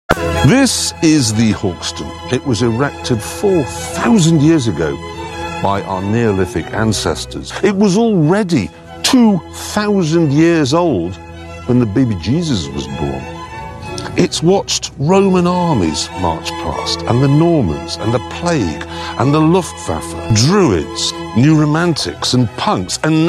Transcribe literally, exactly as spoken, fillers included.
This is the Hawkston. It was erected four thousand years ago by our Neolithic ancestors. It was already two thousand years old when the baby Jesus was born. It's watched Roman armies march past, and the Normans, and the plague, and the Luftwaffe, Druids, New Romantics, and punks, and